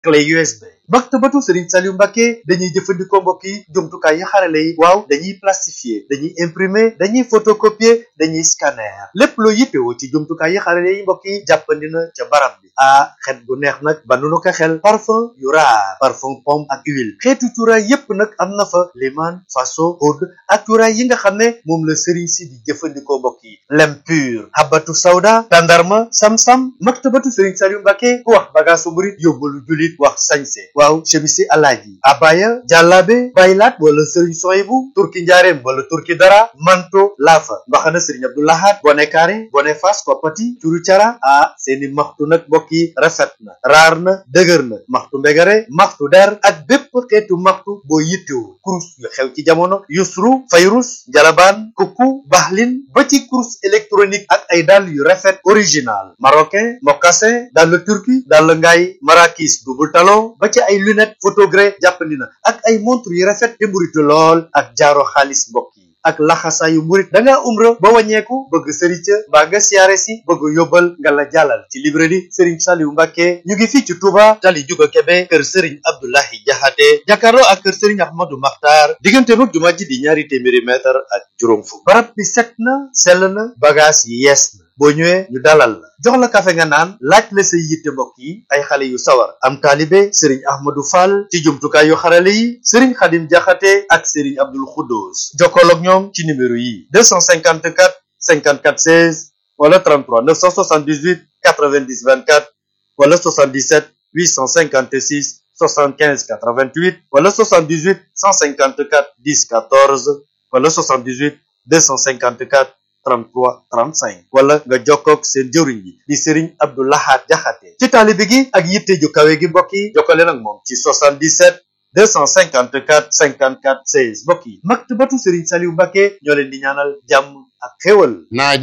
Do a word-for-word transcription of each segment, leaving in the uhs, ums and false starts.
clé U S B. maktabatu Serigne Saliou Mbacké dañuy jëfandikoo mbokk yi jumtukaay yi xarale yi waaw dañuy plastifier dañuy imprimer dañuy photocopier dañuy scanner lépp loo yittewoo ci jumtukaay yi xarale yi mbokk yi jàppandi na ca barab bi ah xet gu neex nag ba nu ko xel parfum yu raar parfum pomme ak huile xeetu cuuraay yépp nag am na fa liman faso oud ak cuuraay yi nga xam ne moom la Serigne si di jëfandikoo mbokk yi lem pur habatu sawda tandarma sam-sam maktabatu Serigne Saliou Mbacké ku wax bagaasu murit yóbbalu julit wax sañse waaw chemisi alaaji abaya jàllaabe baylaat wala sëriñ soyibu turki njaareem wala turki dara manto laafa mbaxana sëriñ abdoulahat bone kaare bone fas koppati curu cara ah seeni maxtu nag mbokk yi rafet na raar na dëgër na maxtu mbegare maxtu der ak bépp xeetu maxtu boo yittewu kurus yu xew ci jamono yusru fayrus jalabaan kukku baxlin ba ci kurus électronique ak ay dàll yu rafet original marocain mocassin dàll turki dàll ngaay marakis double talon ba ci ay lunette photogré jàppandi na ak ay montre yu rafet te mburitu lool ak jaaro xaalis mbokk yi ak laxasaayu murit da ngaa umra ba wàññeeku bëgg sëriñ ca mbaa nga siyaare si bëgg yóbbal nga la jàllal ci librairie Serigne Saliou Mbacké ñu ngi fii ci Touba tali juga Kébé kër Serigne Abdoulahi Jaxate jàkkaarloo ak kër Serigne Ahmadou Makhtar diggante mag jumaa ji di ñaari téeméeri mètre ak juróom fukk barab bi set na sell na bagage yi yees na boo ñëwee ñu dalal la jox la kafe nga naan laaj la say yitte mbokk yi ay xale yu sawar am taalibe Serigne Ahmadou Fall ci jumtukaay yu xarale yi Serigne Khadim Jaxate ak Serigne Abdoul Khoudous jokkool ak ñoom ci numéro yi deux cent cinquante-quatre cinquante-quatre seize wala trente-trois neuf cent soixante-dix-huit quatre-vingt-dix vingt-quatre wala soixante-dix-sept huit cent cinquante-six soixante-quinze quatre-vingt-huit wala soixante-dix-huit cent cinquante-quatre dix quatorze wala soixante-dix-huit deux cent cinquante-quatre trente-trois trente-cinq wala nga jokkoog seen jëwriñ bi di Serigne Abdou Lahad Jaxate ci taalibe gi ak yitte ju kawe gi mbokk yi jokkale nag moom ci soixante-dix-sept deux cent cinquante-quatre cinquante-quatre seize mbokk yi maktabatu Serigne Saliou Mbacké ñoo leen di ñaanal jàmm ak xéwal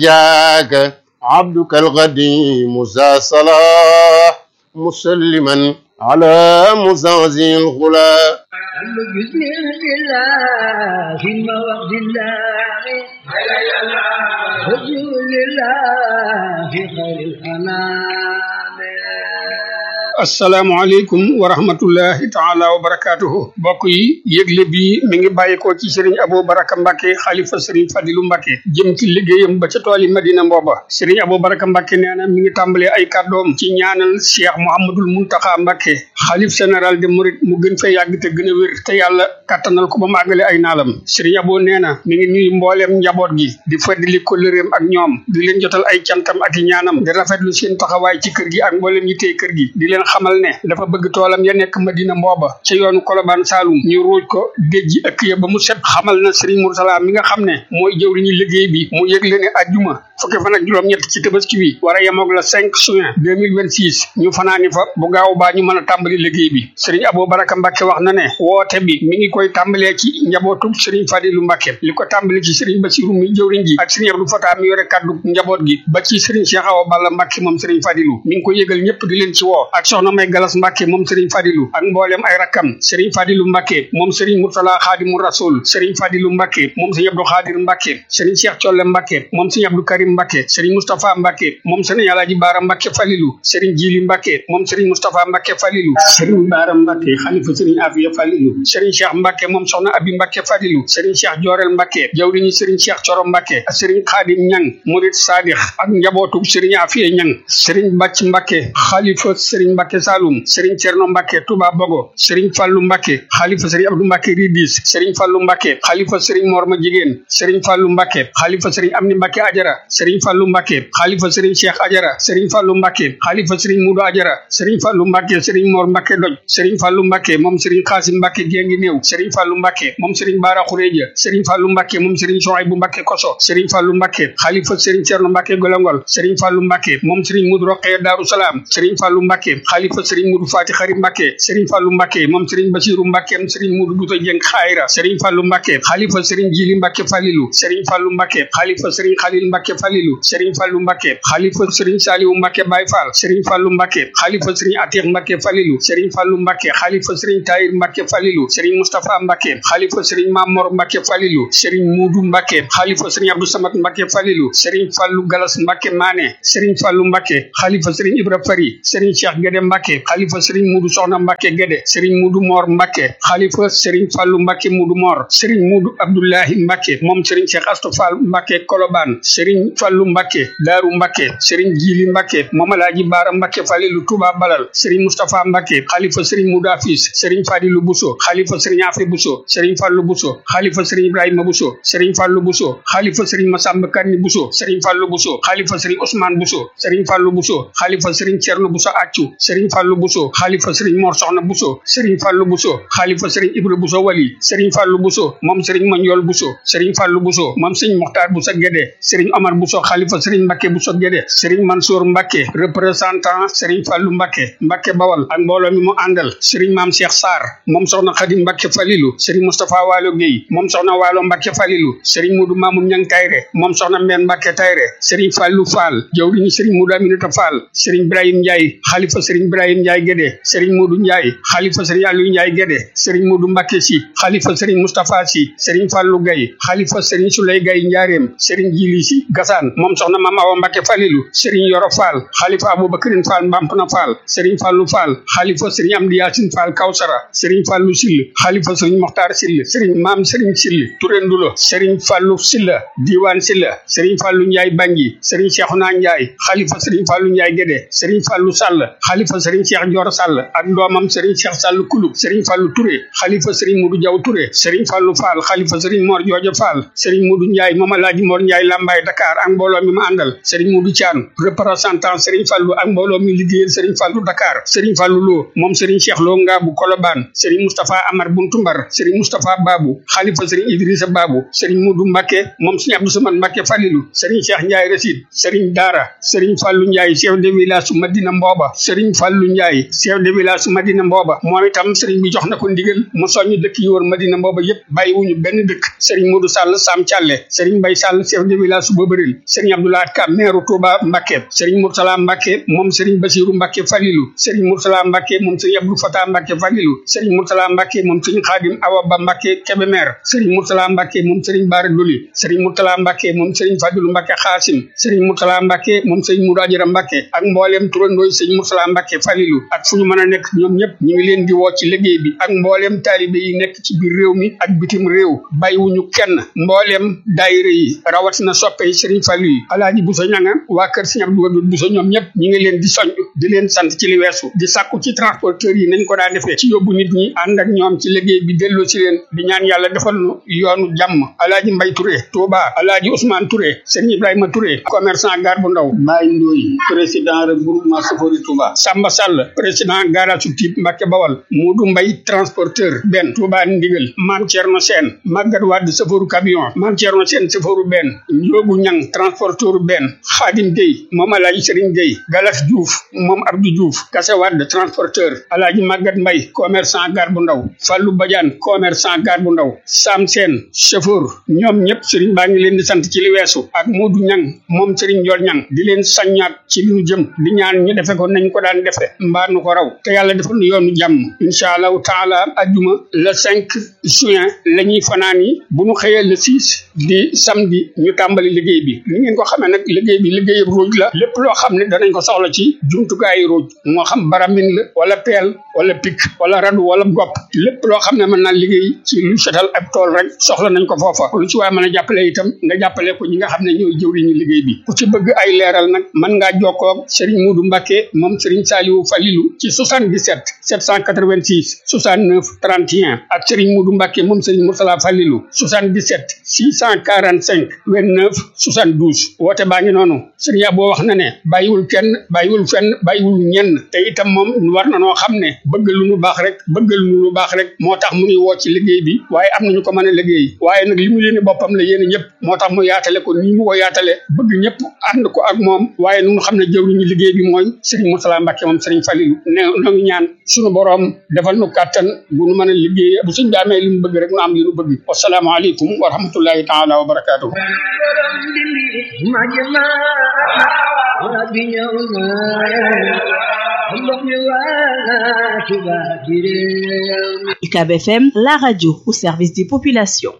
najaaka abduka alqadim za salah musalliman ala muzazi alghula asalaamaaleykum wa rahmatullahi taala wa barakatuhu mbokk yi yëgle bi mi ngi bàyyikoo ci sëriñ Abou Baraka Mbacké xalifa sëriñ Fadilu Mbacké jëm ci liggéeyam ba ca tooli Madina Mbooba sëriñ Abou Baraka Mbacké nee na mi ngi tàmbalee ay kàddoom ci ñaanal Cheikh Mouhamadoul Mountakha Mbacké xalif général de Mouride mu gën fee yàgg te gën a wér te yàlla kàttanal ko ba mu àggale ay naalam sëriñ Abou nee na mi ngi nuyu mbooleem njaboot gi di feddali kóllëreem ak ñoom di leen jotal ay cantam ak i ñaanam di rafetlu seen taxawaay ci kër gi ak mbooleem yi tey kër gi di leen xamal ne dafa bëgg toolam ya nekk Madina Mbooba ca yoonu Kolobaan Saalum ñu ruuj ko déjji ëkk ya ba mu set xamal na Serigne Moursala mi nga xam ne mooy jëwriñu liggéey bi mu yëgle ne ajjuma fukki fan ak juróom-ñett ci tabaski wi war a yemoog la cinq juin deux mille vingt-six ñu fanaani fa bu gaaw baa ñu mën a tàmbali liggéey bi Serigne Abou Baraka Mbacké wax na ne woote bi mi ngi koy tàmbalee ci njabootu Serigne Fadilu Mbacké li ko tàmbali ci Serigne Bassirou mi jëwriñ ji ak Serigne Abdou Fatah mi yore kaddu njaboot gi ba ci Serigne Cheikh Awa Balla Mbacké moom Serigne Fadilu mi ngi ko yëgal ñëpp di leen ci woo ak soxna May Galas Mbacké moom Serigne Fadilu ak mboolem ay rakkam Serigne Fadilu Mbacké moom Serigne Murtala Khadimou Rasoul Serigne Fadilu Mbacké moom Serigne Abdou Khadir Mbacké Serigne Cheikh Thiolle Mbacké moom Serigne Abdou Karim Mbacké Serigne Moustapha Mbacké moom Serigne Alaaji Baara Mbacké Falilu Serigne Jili Mbacké moom Serigne Moustapha Mbacké Falilu Serigne Baara Mbacké xalifa Serigne Afiya Falilu Serigne Cheikh Mbacké moom soxna Abi Mbacké Falilu Serigne Cheikh Jorel Mbacké jawriñu Serigne Cheikh Coro Mbacké ak Serigne Khadim Ñang Murid Sadikh ak njabootu Serigne Afiya Ñang Serigne Bàcc Mbacké xalifa Serigne Mbacké Saloum Serigne Cerno Mbacké Touba Bogo Serigne Fallou Mbacké xalifa Serigne Abdou Mbacké Ridis Serigne Fallou Mbacké xalifa Serigne Morma Jigéen Serigne Fallou Mbacké xalifa Serigne Amni Mbacké Ajara Serigne Fallou Mbacké xalifa Serigne Cheikh Ajara Serigne Fallou Mbacké xalifa Serigne Moudou Ajara Serigne Fallou Mbacké Serigne Mor Mbacké Doj Serigne Fallou Mbacké moom Serigne Khassim Mbacké Gengi Néew Serigne Fallou Mbacké moom Serigne Bara Khourédia Serigne Fallou Mbacké moom Serigne Souhaïbou Mbacké Koso Serigne Fallou Mbacké xalifa Serigne Cerno Mbacké Golongol Serigne Fallou Mbacké moom Serigne Moudou Rokhaya Darou Salam Serigne Fallou Mbacké xalifa Serigne Moudou Fati Khari Mbacké Serigne Fallou Mbacké moom Serigne Bassirou Mbacké Serigne Moudou Bouto Dieng Khayra Serigne Fallou Mbacké xalifa Serigne Jili Mbacké Falilu Serigne Fallou Mbacké xalifa Serigne Khalil Mbacké Falilu Serigne Fallou Mbacké xalifa Serigne Saliou Mbacké Baye Fall Serigne Fallou Mbacké xalifa Serigne Atikh Mbacké Falilu Serigne Fallou Mbacké xalifa Serigne Tahir Mbacké Falilu Serigne Moustapha Mbacké xalifa Serigne Mamor Mbacké Falilu Serigne Moudou Mbacké xalifa Serigne Abdou Samad Mbacké Falilu Serigne Fallou Galas Mbacké Mané Serigne Fallou Mbacké xalifa Serigne Ibra Fari Serigne Cheikh Guédé Mbacke xalifa Serigne Modou Soxna Mbacke Guédé Serigne Modou Mor Mbacke xalifa Serigne Fallou Mbacke Modou Mor Serigne Modou Abdoulahi Mbacke moom Serigne Cheikh Astou Fall Mbacke Kolobane Serigne Fallou Mbacke Daaru Mbacke Serigne Jili Mbacke moom Alaaji Baara Mbacke Falilu Touba Balal Serigne Moustapha Mbacke xalifa Serigne Modou Afis Serigne Fadilou Bousso xalifa Serigne Afi Bousso Serigne Fallou Bousso xalifa Serigne Ibrahima Bousso Serigne Fallou Bousso xalifa Serigne Massamba Kanni Bousso Serigne Fallou Bousso xalifa Serigne Ousmane Bousso Serigne Fallou Bousso xalifa Serigne Thierno Bousso Accu Serigne Fallou Bousso xalifa Serigne Mor Soxna Bousso Serigne Fallou Bousso xalifa Serigne Ibra Bousso Wali Serigne Fallou Bousso moom Serigne Magnol Bousso Serigne Fallou Bousso moom Serigne Mokhtar Bousso Guédé Serigne Omar Bousso xalifa Serigne Mbacke Bousso Guédé Serigne Mansour Mbacke représentant Serigne Fallou Mbacke Mbacke Bawal ak mbooloo mi mu àndal Serigne Mame Cheikh Sarr moom Soxna Khadim Mbacke Falilou Serigne Moustapha Walo Gueye moom Soxna Walo Mbacke Falilou Serigne Modou Mamoun Niang Tayre moom Soxna Mbène Mbacke Tayre Serigne Fallou Fall jawriñu Serigne Modou Aminata Fall Serigne Ibrahim Ndiaye xalifa Serigne Ibrahim Ndiaye Guédé Serigne Modou Ndiaye xalifa Serigne Aliou Ndiaye Guédé Serigne Modou Mbacke Sy xalifa Serigne Moustapha Sy Serigne Fallou Gaye xalifa Serigne Souley Gaye Ndiarème Serigne Djili Sy Gassane moom Soxna Mama Awa Mbacke Falilou Serigne Yoro Fall xalifa Aboubacrine Fall Mbampna Fall Serigne Fallou Fall xalifa Serigne Amdi Yacine Fall Kawsara Serigne Fallou Sill xalifa Serigne Mokhtar Sill Serigne Mame Serigne Sill Touré Ndulo Serigne Fallou Silla Diwan Silla Serigne Fallou Ndiaye Bangui Serigne Cheikhouna Ndiaye xalifa Serigne Fallou Ndiaye Guédé Serigne Fallou Sall xalifa Serigne Cheikh Dior Sall ak doomam Serigne Cheikh Sall Kulub Serigne Fallou Touré xalifa Serigne Modou Diaw Touré Serigne Fallou Fall xalifa Serigne Mor Jooja Fall Serigne Modou Ndiaye moom Alaaji Mor Ndiaye Lambaye Dakar ak mbooloo mi ma àndal Serigne Modou Thian représentant Serigne Fallou ak mbooloo mi liggéeyal Serigne Fallou Dakar Serigne Fallou Lo moom Serigne Cheikh Lo Ngabou Kolobane Serigne Moustapha Amar Buntumbar Serigne Moustapha Babou xalifa Serigne Idrissa Babou Serigne Modou Mbacke moom Serigne Abdou Samad Mbacke Falilou Serigne Cheikh Ndiaye Rasid Serigne Dara Serigne Fallou Ndiaye chef de village Madina Mboba Serigne Fallou Ndiaye chef de village Madina Mboba moom itam Serigne bi jox na ko ndigal mu soññ dëkk yi wër Madina Mboba yépp bàyyiwuñu benn dëkk Serigne Modou Sall Sam Thialé Serigne Mbaye Sall chef de village Bobaril Serigne Abdoulaye Ka maire Touba Mbacke Serigne Murtala Mbacke moom Serigne Bassirou Mbacke Falilou Serigne Murtala Mbacke moom Serigne Abdou Fatah Mbacke Falilou Serigne Murtala Mbacke moom Serigne Khadim Awa Ba Mbacke Kébémer Serigne Murtala Mbacke moom Serigne Bara Doli Serigne Murtala Mbacke moom Serigne Fadilou Mbacke Khassim Serigne Murtala Mbacke moom Serigne Moudou Adjara Mbacke ak mboolem turandooy Serigne Murtala Mbacke Falilou ak fu ñu mën a nekk ñoom ñëpp ñu ngi leen di woo ci liggéey bi ak mboolem taalibe yi nekk ci biir réew mi ak bitim réew bàyyiwuñu kenn mboolem daayira yi rawatina soppe yi Serigne Fallou yi Alaaji Bousso ñanga waa kër Serigne Abdou Wadoud Bousso ñoom ñëpp ñu ngi leen di soñ di leen sant ci li weesu di sàkku ci transporteurs yi nañ ko daa defee ci yóbbu nit ñi ànd ak ñoom ci liggéey bi delloo ci leen di ñaan yàlla defal nu yoonu jàmm Alaaji Mbay Touré Touba Alaaji Ousmane Touré Serigne Ibrahima Touré commerçant gare bu ndaw Baye Ndoye président regroupement Safori Touba Samba Sall président garage Typ Mbacke Bawal Modou Mbay transporteur Ben Touba Ndigal Mame Thierno Sène Maguette Wade safaru camion Mame Thierno Sène safaru Ben Ndiogu Ñang transporteur Ben Khadim Gueye moom Alaaji Serigne Gueye Galas Diouf moom Abdou Diouf Kassé Wade transporteur Alaaji Maguette Mbay commerçant gare bu ndaw Fallou Badiane commerçant gare bu ndaw Sam Sène chauffeur ñoom ñëpp Serigne baa ngi leen di sant ci li weesu ak Modou Ñang moom Serigne Ndiol Ñang di leen saññaat ci li ñu jëm di ñaan ñu defe ko nañ ko daan defe mbaa nu ko raw te yàlla defal nu yoonu jàmm incha allahu taala ajjuma le cinq juin la ñuy fanaan yi bu ñu xëyee le six di samedi ñu tàmbali liggéey bi li ngeen ko xamee nag liggéey bi liggéey ruuj la lépp loo xam ne danañ ko soxla ci jumtukaayu ruuj moo xam baramin la wala peel wala pik wala radu wala gopp lépp loo xam ne mën naa liggéey ci lu setal ab tool rek soxla nañ ko foofa lu ci waaye mën a jàppale itam nga jàppale ko ñi nga xam ne ñooy jëwriñu liggéey bi ku ci bëgg ay leeral nag mën ngaa jokkoo ak Serigne Modou Mbacke moom Serigne Saliou Falilou ci soixante-dix-sept sept cent quatre-vingt-six soixante-neuf trente et un ak Serigne Modou Mbacke moom Serigne Mourtala Falilou soixante-dix-sept six cent quarante-cinq vingt-neuf soixante-douze woote baa ngi noonu Serigne Abo wax na ne bàyyiwul kenn bàyyiwul fenn bàyyiwul ñenn te itam moom war na noo xam ne bëgg lu nu baax rek bëgg lu nu baax rek moo tax mu nuy woo ci liggéey bi waaye am nañu ko mën a liggéey waaye nag li mu yéene boppam la yéene ñëpp moo tax mu yaatale ko nii mu ko yaatale bëgg ñëpp ànd ko ak moom waaye nu mu xam ne jëwriñu liggéey bi mooy Serigne Mourtala Mbacke moom Serigne Falilou ne no ngi ñaan suñu borom defal nu kàttan bu nu mën a liggéey bu suñ daamee li mu bëgg rek nu am li nu bëgg wassalaamu aleykum wa rahmatullahi taala wa barakatuh U C A B F M, la radio au service des populations.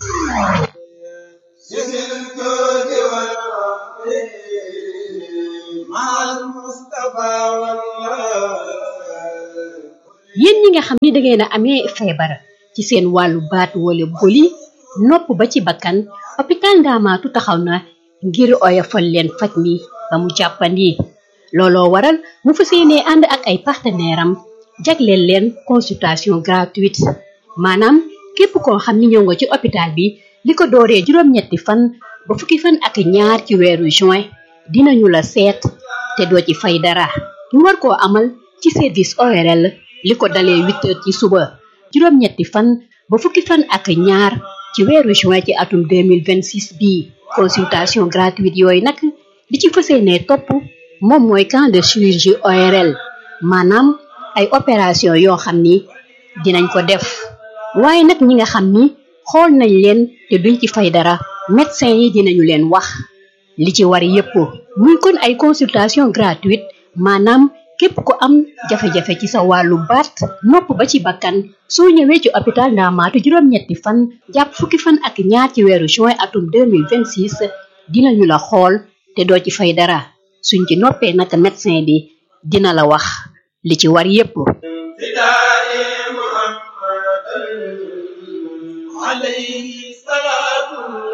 yéen ñi nga xam ni da ngeen a amee feebar ci seen wàllu baat wala boli nopp ba ci bakkan hôpital Ndaamaatu taxaw na ngir oyofal leen faj mi ba mu jàppandi looloo waral mu fas yéenee ànd ak ay partenaire am jagleel leen consultation gratuite maanaam képp koo xam ni ñëw nga ci hôpital bi li ko dooree juróom-ñetti fan ba fukki fan ak ñaar ci weeru juin dinañu la seet te doo ci fay dara ñu war koo amal ci service O R L li ko dalee huit heures ci suba juróom-ñetti fan ba fukki fan ak ñaar ci weeru juin ci atum deux mille vingt-six bii consultation gratuite yooyu nag li ci fas yéenee topp moom mooy camp de chirurgie O R L maanaam ay opération yoo xam ni dinañ ko def waaye nag ñi nga xam ni xool nañ leen te duñ ci fay dara médecin yi dinañu leen wax li ci war yépp muy kon ay consultation gratuite maanaam képp ko am jafe-jafe ci sa wàllu baat nopp ba ci bakkan soo ñëwee ci hôpital Ndaamaatu juróom-ñetti fan jàpp fukki fan ak ñaar ci weeru juin atum deux mille vingt-six dinañu la xool te doo ci fay dara suñ ci noppee naka médecin bi dina la wax li ci war yépp عليه صلاة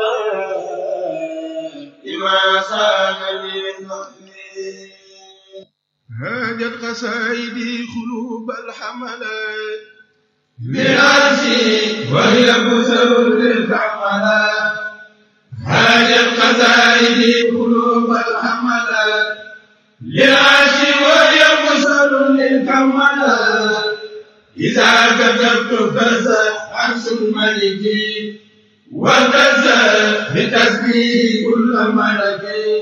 الله لما سان للمؤمنين هاجت قصائدي قلوب الحملات براسي وهي بسر للحملات هاجت قصائدي قلوب الحملات براسي وهي بسر للحملات إذا كتبت فزع عرش الملك وكذا بتسبيح كل ملك